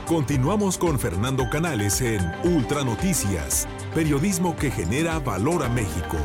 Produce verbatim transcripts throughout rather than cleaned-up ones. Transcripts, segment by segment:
Continuamos con Fernando Canales en Ultra Noticias, periodismo que genera valor a México.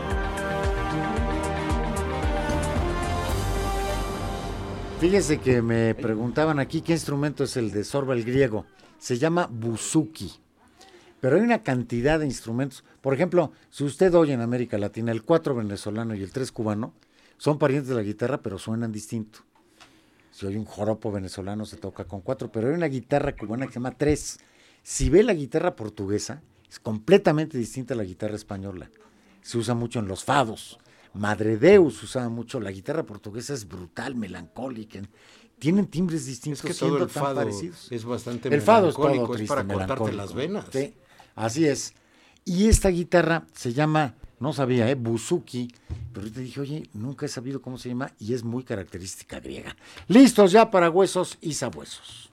Fíjese que me preguntaban aquí qué instrumento es el de sorba el griego. Se llama buzuki. Pero hay una cantidad de instrumentos. Por ejemplo, si usted oye en América Latina el cuatro venezolano y el tres cubano, son parientes de la guitarra, pero suenan distinto. Si oye un joropo venezolano se toca con cuatro, pero hay una guitarra cubana que se llama tres. Si ve la guitarra portuguesa, es completamente distinta a la guitarra española. Se usa mucho en los fados. Madre Deus usaba mucho. La guitarra portuguesa es brutal, melancólica. Tienen timbres distintos, es que siendo todo el tan fado parecidos. Es bastante el fado es, melancólico, todo triste, es para cortarte melancólico. las venas. Sí, así es. Y esta guitarra se llama, no sabía, ¿eh? Buzuki, pero ahorita dije, oye, nunca he sabido cómo se llama y es muy característica griega. Listos ya para huesos y sabuesos.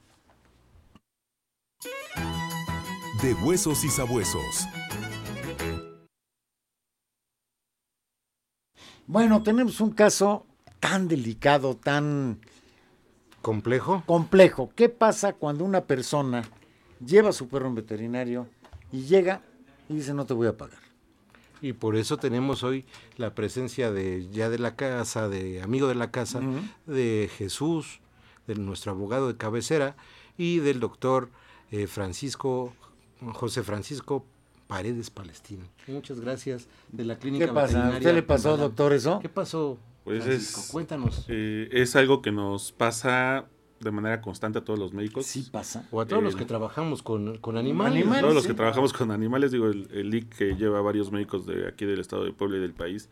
De huesos y sabuesos. Bueno, tenemos un caso tan delicado, tan ¿Complejo? complejo. ¿Qué pasa cuando una persona lleva a su perro a un veterinario y llega y dice no te voy a pagar? Y por eso tenemos hoy la presencia de ya de la casa, de amigo de la casa, uh-huh. de Jesús, de nuestro abogado de cabecera y del doctor eh, Francisco, José Francisco Paredes Palestino. Muchas gracias de la clínica ¿Qué pasa? veterinaria. ¿Usted le pasó, doctor, eso? ¿Qué pasó? Pues Francisco, es, cuéntanos. Eh, es algo que nos pasa de manera constante a todos los médicos. Sí pasa. O a todos eh, los que trabajamos con, con animales. animales todos los sí. que trabajamos con animales, digo, el, el I C que lleva a varios médicos de aquí del estado de Puebla y del país,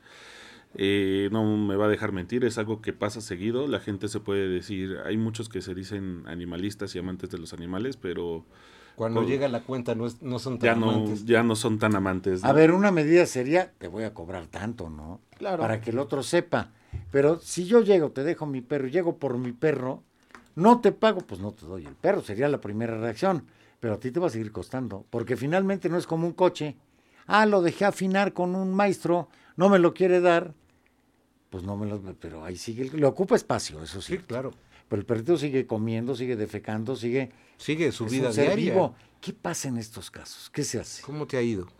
eh, no me va a dejar mentir, es algo que pasa seguido. La gente se puede decir, hay muchos que se dicen animalistas y amantes de los animales, pero cuando por, llega la cuenta no, es, no son tan ya amantes. No, ya no son tan amantes, ¿no? A ver, una medida sería, te voy a cobrar tanto, ¿no? Claro. Para que el otro sepa. Pero si yo llego, te dejo mi perro, llego por mi perro, no te pago, pues no te doy el perro, sería la primera reacción. Pero a ti te va a seguir costando, porque finalmente no es como un coche. Ah, lo dejé afinar con un maestro, no me lo quiere dar, pues no me lo... Pero ahí sigue, le ocupa espacio, eso sí. Sí, claro. Pero el perrito sigue comiendo, sigue defecando, sigue... Sigue su es vida un ser diaria. vivo. ¿Qué pasa en estos casos? ¿Qué se hace? ¿Cómo te ha ido?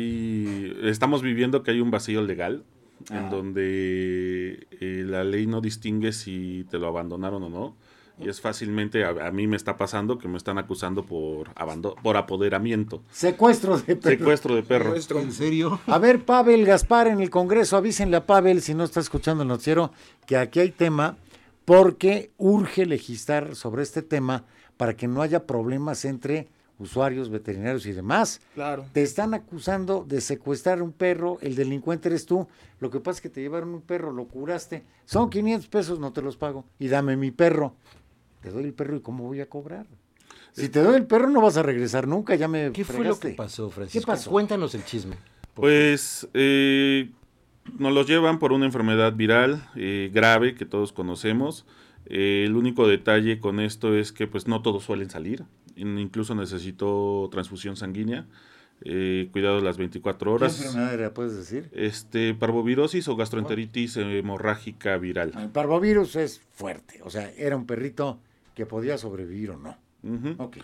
Ahí estamos viviendo que hay un vacío legal, Ah. en donde eh, la ley no distingue si te lo abandonaron o no. Y es fácilmente, a, a mí me está pasando que me están acusando por abando por apoderamiento. Secuestro de perro. Secuestro de perro. ¿En serio? A ver, Pavel Gaspar, en el Congreso, avísenle a Pavel, si no está escuchando el noticiero, que aquí hay tema, porque urge legislar sobre este tema para que no haya problemas entre usuarios, veterinarios y demás. Claro. Te están acusando de secuestrar un perro, el delincuente eres tú, lo que pasa es que te llevaron un perro, lo curaste, son quinientos pesos, no te los pago, y dame mi perro. Te doy el perro y ¿cómo voy a cobrar? Si te doy el perro no vas a regresar nunca, ya me ¿Qué fue fregaste. lo que pasó, Francisco? ¿Qué pasó? Cuéntanos el chisme. Pues eh, nos los llevan por una enfermedad viral eh, grave que todos conocemos. Eh, el único detalle con esto es que pues no todos suelen salir. Incluso necesitó transfusión sanguínea. Eh, cuidado las veinticuatro horas. ¿Qué enfermedad era, puedes decir? Este, parvovirosis o gastroenteritis hemorrágica viral. El parvovirus es fuerte, o sea, era un perrito que podía sobrevivir o no. Uh-huh. Ok.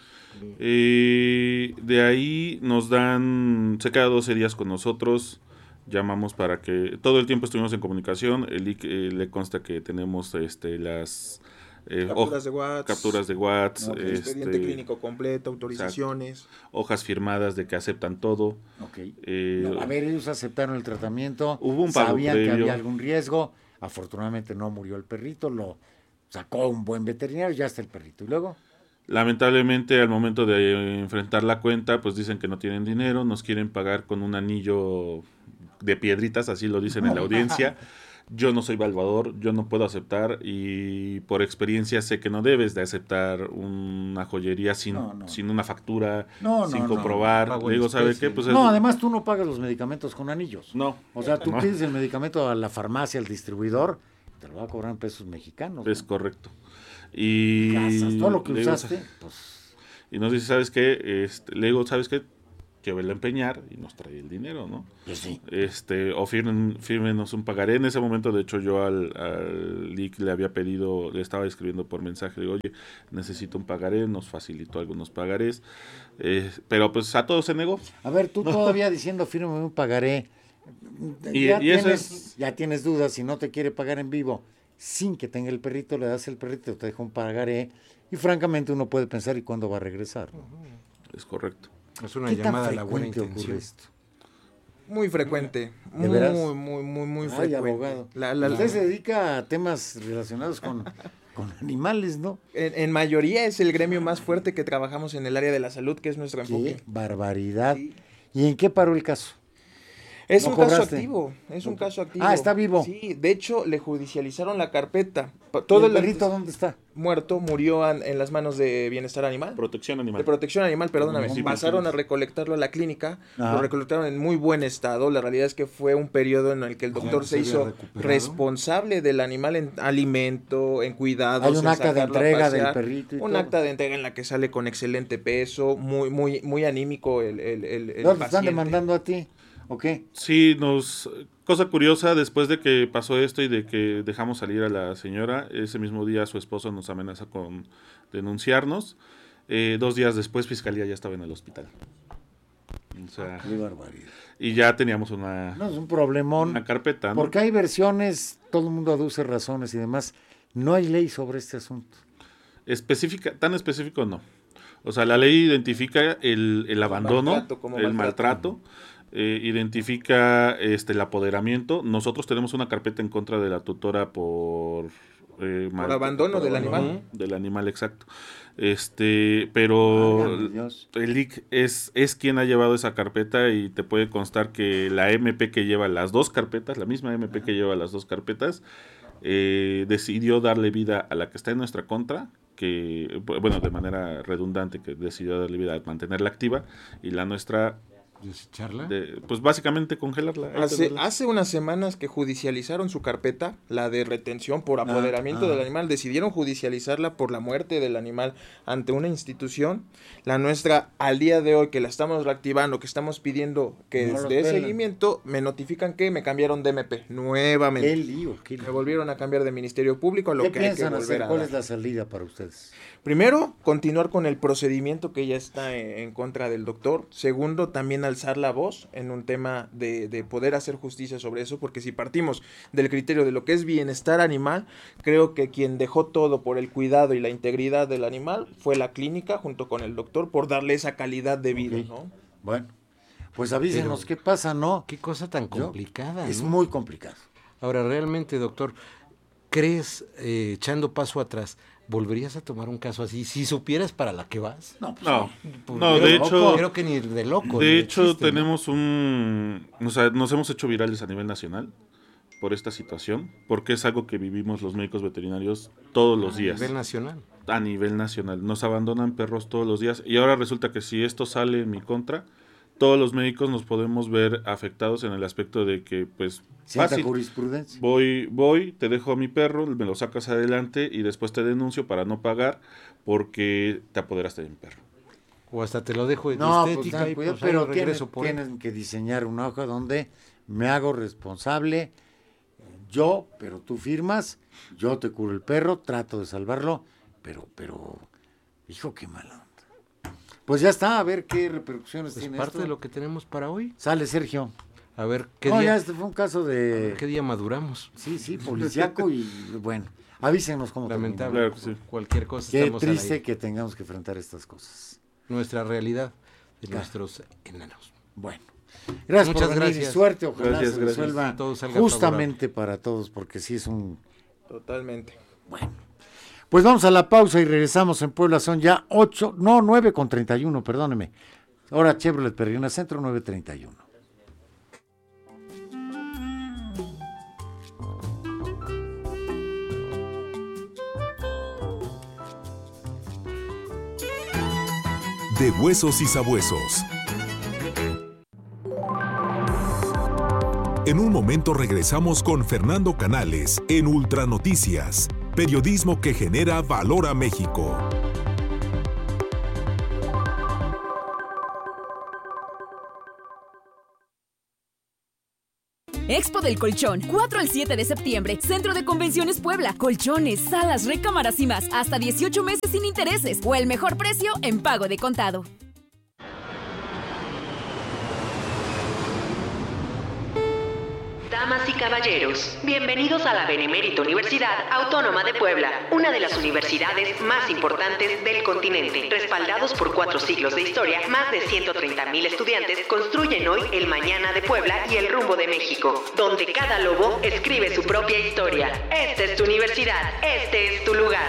Eh, de ahí nos dan, se queda doce días con nosotros, llamamos para que, todo el tiempo estuvimos en comunicación, el I C eh, le consta que tenemos este las eh, capturas de WhatsApp, capturas de WhatsApp, okay. este, expediente clínico completo, autorizaciones, exacto, hojas firmadas de que aceptan todo. Okay. Eh, no, a ver, ellos aceptaron el tratamiento, hubo un pago sabían previo. que había algún riesgo, afortunadamente no murió el perrito, lo sacó un buen veterinario, ya está el perrito. ¿Y luego? Lamentablemente al momento de enfrentar la cuenta, pues dicen que no tienen dinero, nos quieren pagar con un anillo de piedritas, así lo dicen en la audiencia. Yo no soy evaluador, yo no puedo aceptar y por experiencia sé que no debes de aceptar una joyería sin, no, no. sin una factura, no, sin no, comprobar. No. Le digo, ¿sabe qué? Pues no, es... además tú no pagas los medicamentos con anillos. No. O sea, tú no. pides el medicamento a la farmacia, al distribuidor, te lo va a cobrar en pesos mexicanos. Es ¿no? correcto. Y Casas, todo lo que le digo, usaste, pues... Y nos dice, ¿sabes qué? Este, le digo, ¿sabes qué? llévela a empeñar y nos trae el dinero, ¿no? Pues sí. Este, o firmen, fírmenos un pagaré. En ese momento, de hecho, yo al, al L I C le había pedido, le estaba escribiendo por mensaje, le digo, oye, necesito un pagaré, nos facilitó algunos pagarés, eh, pero pues a todos se negó. A ver, tú todavía diciendo fírmame un pagaré, Y- ya, y eso tienes, es- ya tienes dudas, si no te quiere pagar en vivo, sin que tenga el perrito, le das el perrito, te deja un pagaré, y francamente uno puede pensar, ¿y cuándo va a regresar? Es correcto. Es una ¿Qué tan llamada a la buena frecuente ocurre intención. esto? Muy frecuente. ¿De Muy, veras? muy, muy, muy Ay, frecuente. abogado. La- la- Usted se dedica a temas relacionados con, con animales, ¿no? en, en mayoría es el gremio más fuerte que trabajamos en el área de la salud, que es nuestro enfoque. Qué barbaridad. Sí. ¿Y en qué paró el caso? Es ¿No un caso cobraste? activo, es un No. caso activo. Ah, está vivo. Sí, de hecho le judicializaron la carpeta. Pa- ¿Y Todo el el perrito dónde está? muerto murió an- en las manos de Bienestar Animal. Protección animal. De protección animal, perdóname. Sí, Pasaron sí. a recolectarlo a la clínica, Ajá. lo recolectaron en muy buen estado. La realidad es que fue un periodo en el que el doctor se se había hizo recuperado. responsable del animal en alimento, en cuidados. Hay un en acta de sacarlo a entrega del pasear. perrito y Un todo. acta de entrega en la que sale con excelente peso, muy, muy, muy anímico el, el, el, el ¿No te están paciente. demandando a ti? ¿O qué? Sí, nos... Cosa curiosa, después de que pasó esto y de que dejamos salir a la señora, ese mismo día su esposo nos amenaza con denunciarnos. Eh, dos días después, Fiscalía ya estaba en el hospital. O sea, Qué barbaridad. y ya teníamos una, No, es un problemón. una carpeta, ¿no? Porque hay versiones, todo el mundo aduce razones y demás. No hay ley sobre este asunto. Específica, tan específico no. O sea, la ley identifica el, el abandono, maltrato como el maltrato. maltrato, eh, identifica este el apoderamiento. Nosotros tenemos una carpeta en contra de la tutora por... eh, mal- abandono del animal. Ujú, del animal, exacto. Este, pero Válgame Dios. el I C es, es quien ha llevado esa carpeta y te puede constar que la M P que lleva las dos carpetas, la misma M P que lleva las dos carpetas, eh, decidió darle vida a la que está en nuestra contra, que, bueno, de manera redundante, que decidió darle vida a mantenerla activa, y la nuestra, ¿Desecharla? de, pues básicamente congelarla. Ahí Hace, tenerla. hace unas semanas que judicializaron su carpeta, la de retención por apoderamiento ah. del animal, decidieron judicializarla por la muerte del animal ante una institución. La nuestra, al día de hoy, que la estamos reactivando, que estamos pidiendo que No los dé pelan. seguimiento, me notifican que me cambiaron de M P nuevamente. Qué lío, qué lío. Me volvieron a cambiar de Ministerio Público, a lo ¿Qué que hay que piensan volver hacer? a ¿Cuál dar. es la salida para ustedes? Primero, continuar con el procedimiento que ya está en, en contra del doctor. Segundo, también alzar la voz en un tema de, de poder hacer justicia sobre eso, porque si partimos del criterio de lo que es bienestar animal, creo que quien dejó todo por el cuidado y la integridad del animal fue la clínica junto con el doctor por darle esa calidad de vida, Ok. ¿no? Bueno, pues avísenos Pero- qué pasa, ¿no? Qué cosa tan Yo- complicada, Es ¿no? muy complicado. Ahora, realmente, doctor, ¿crees, eh, echando paso atrás, volverías a tomar un caso así si supieras para la que vas? No, pues No, Pues no, yo de loco, hecho... creo que ni de loco. De ni hecho, chiste, ¿no? tenemos un... O sea, nos hemos hecho virales a nivel nacional por esta situación, porque es algo que vivimos los médicos veterinarios todos los A días. nivel nacional. A nivel nacional. Nos abandonan perros todos los días. Y ahora resulta que si esto sale en mi contra, todos los médicos nos podemos ver afectados en el aspecto de que, pues, cierta fácil. jurisprudencia. Voy, voy, te dejo a mi perro, me lo sacas adelante y después te denuncio para no pagar porque te apoderaste de mi perro. O hasta te lo dejo de No, pues, estética ten y cuidado, pues, ahí pero tienen, regreso por él. tienen que diseñar una hoja donde me hago responsable yo, pero tú firmas, yo te curo el perro, trato de salvarlo, pero, pero, hijo, qué mala onda. Pues ya está, a ver qué repercusiones Es tiene parte esto. de lo que tenemos para hoy. Sale Sergio. A ver qué No, ya día, este fue un caso a de, ver qué día maduramos. sí, sí, policíaco y bueno, avísenos cómo Lamentable. termina. Claro que sí. Cualquier cosa Qué estamos al triste aire. que tengamos que enfrentar estas cosas. Nuestra realidad de Claro. nuestros enanos. Bueno, gracias Muchas por venir y gracias. suerte, ojalá Gracias, se gracias. resuelva Todo salga justamente para todos, porque sí es un... Totalmente. Bueno, pues vamos a la pausa y regresamos en Puebla, son ya ocho, no, nueve con treinta y uno, perdóneme. Ahora Chevrolet Peregrina Centro, nueve treinta y uno. De Huesos y Sabuesos. En un momento regresamos con Fernando Canales en Ultra Noticias, periodismo que genera valor a México. Expo del Colchón, cuatro al siete de septiembre, Centro de Convenciones Puebla. Colchones, salas, recámaras y más, hasta dieciocho meses sin intereses o el mejor precio en pago de contado. Damas y caballeros, bienvenidos a la Benemérita Universidad Autónoma de Puebla, una de las universidades más importantes del continente. Respaldados por cuatro siglos de historia, más de ciento treinta mil estudiantes construyen hoy el mañana de Puebla y el rumbo de México, donde cada lobo escribe su propia historia. Esta es tu universidad, este es tu lugar.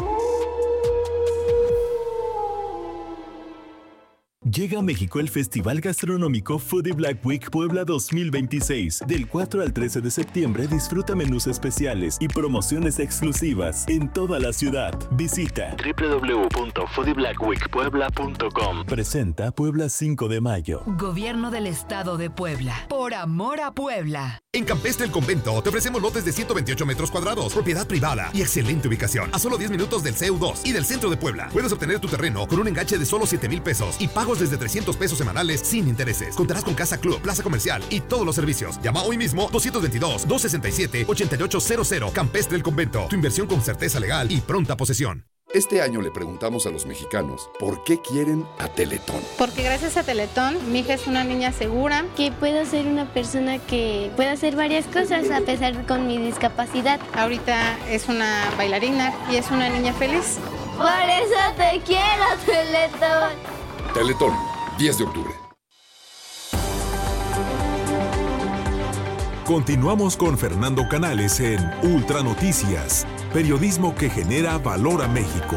Llega a México el Festival Gastronómico Foodie Black Week Puebla dos mil veintiséis. Del cuatro al trece de septiembre disfruta menús especiales y promociones exclusivas en toda la ciudad. Visita doble u doble u doble u punto foodie black week puebla punto com. Presenta Puebla cinco de mayo. Gobierno del Estado de Puebla. Por amor a Puebla. En Campestre El Convento te ofrecemos lotes de ciento veintiocho metros cuadrados, propiedad privada y excelente ubicación, a solo diez minutos del C E U dos y del centro de Puebla. Puedes obtener tu terreno con un enganche de solo siete mil pesos y pagos desde trescientos pesos semanales sin intereses. Contarás con casa club, plaza comercial y todos los servicios. Llama hoy mismo dos dos dos, dos seis siete, ocho ocho cero cero. Campestre El Convento. Tu inversión con certeza legal y pronta posesión. Este año le preguntamos a los mexicanos por qué quieren a Teletón. Porque gracias a Teletón mi hija es una niña segura. Que puedo ser una persona que pueda hacer varias cosas a pesar con mi discapacidad. Ahorita es una bailarina y es una niña feliz. Por eso te quiero, Teletón. Teletón, diez de octubre. Continuamos con Fernando Canales en Ultra Noticias, periodismo que genera valor a México.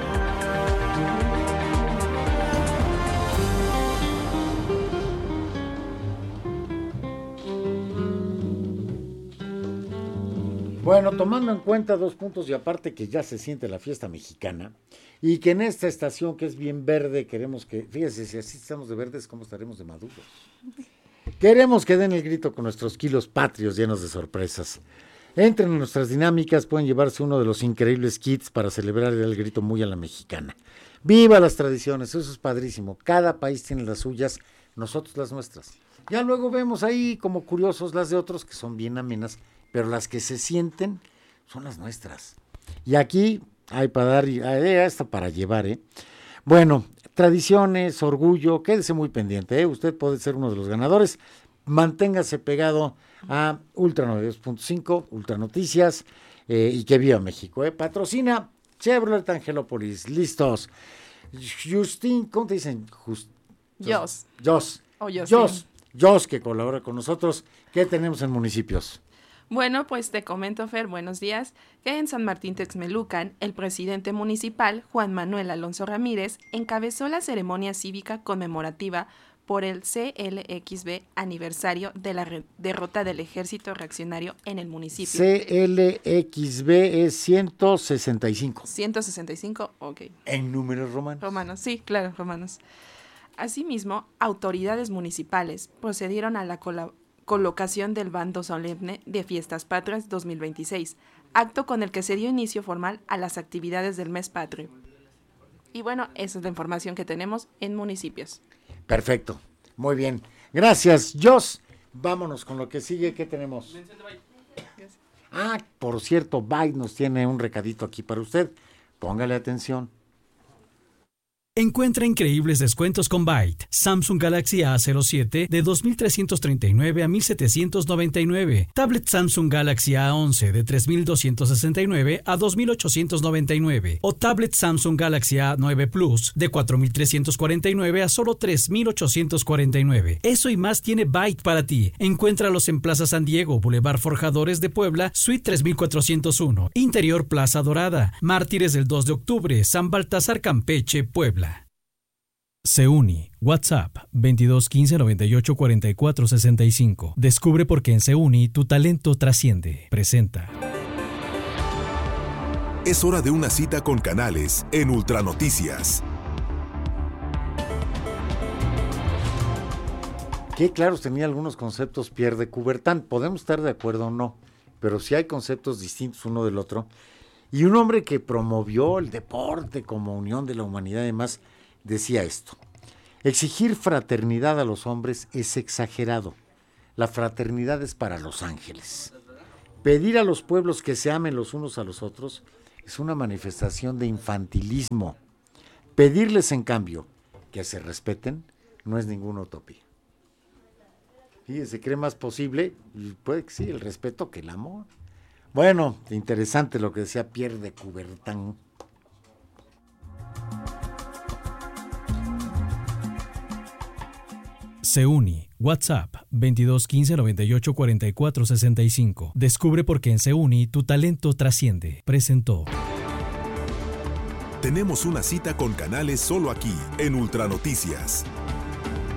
Bueno, tomando en cuenta dos puntos y aparte que ya se siente la fiesta mexicana y que en esta estación que es bien verde queremos que, fíjese, si así estamos de verdes, ¿cómo estaremos de maduros? Queremos que den el grito con nuestros kilos patrios llenos de sorpresas. Entren en nuestras dinámicas, pueden llevarse uno de los increíbles kits para celebrar el grito muy a la mexicana. ¡Viva las tradiciones! Eso es padrísimo. Cada país tiene las suyas, nosotros las nuestras. Ya luego vemos ahí como curiosos las de otros que son bien amenas, pero las que se sienten son las nuestras. Y aquí hay para dar, hay hasta para llevar, ¿eh? Bueno, tradiciones, orgullo, quédese muy pendiente, ¿eh? Usted puede ser uno de los ganadores. Manténgase pegado a Ultra noventa y dos punto cinco, Ultra Noticias, eh, y que viva México, ¿eh? Patrocina Chevrolet Angelópolis. Listos. Justin, ¿cómo te dicen? Just, Jos. Jos. O Jos. Jos. Jos, que colabora con nosotros. ¿Qué tenemos en municipios? Bueno, pues te comento, Fer, buenos días, que en San Martín Texmelucan, el presidente municipal, Juan Manuel Alonso Ramírez, encabezó la ceremonia cívica conmemorativa por el C L X B aniversario de la re- derrota del Ejército Reaccionario en el municipio. C L X B es ciento sesenta y cinco. ciento sesenta y cinco, ok. ¿En números romanos? Romanos, sí, claro, romanos. Asimismo, autoridades municipales procedieron a la colaboración colocación del bando solemne de Fiestas Patrias dos mil veintiséis, acto con el que se dio inicio formal a las actividades del mes patrio. Y bueno, esa es la información que tenemos en municipios. Perfecto, muy bien. Gracias, Jos. Vámonos con lo que sigue. ¿Qué tenemos? Ah, por cierto, Byte nos tiene un recadito aquí para usted. Póngale atención. Encuentra increíbles descuentos con Byte. Samsung Galaxy A cero siete de dos mil trescientos treinta y nueve a mil setecientos noventa y nueve. Tablet Samsung Galaxy A once de tres mil doscientos sesenta y nueve a dos mil ochocientos noventa y nueve. O tablet Samsung Galaxy A nueve Plus de cuatro mil trescientos cuarenta y nueve a solo tres mil ochocientos cuarenta y nueve. Eso y más tiene Byte para ti. Encuéntralos en Plaza San Diego, Boulevard Forjadores de Puebla, Suite tres mil cuatrocientos uno. Interior Plaza Dorada. Mártires del dos de octubre, San Baltasar, Campeche, Puebla. Seuni, WhatsApp veintidós quince noventa y ocho cuarenta y cuatro sesenta y cinco. Descubre por qué en Seuni tu talento trasciende. Presenta. Es hora de una cita con Canales en Ultra Noticias. Qué claros tenía algunos conceptos Pierre de Coubertin. Podemos estar de acuerdo o no, pero sí hay conceptos distintos uno del otro. Y un hombre que promovió el deporte como unión de la humanidad y demás, decía esto: exigir fraternidad a los hombres es exagerado. la fraternidad es para los ángeles. Pedir a los pueblos que se amen los unos a los otros es una manifestación de infantilismo. Pedirles, en cambio, que se respeten no es ninguna utopía. Y se cree más posible, puede que sí, el respeto que el amor. Bueno, interesante lo que decía Pierre de Coubertin. Seuni, WhatsApp veintidós quince noventa y ocho cuarenta y cuatro sesenta y cinco. Descubre por qué en Seuni tu talento trasciende. Presentó. Tenemos una cita con Canales solo aquí, en Ultranoticias.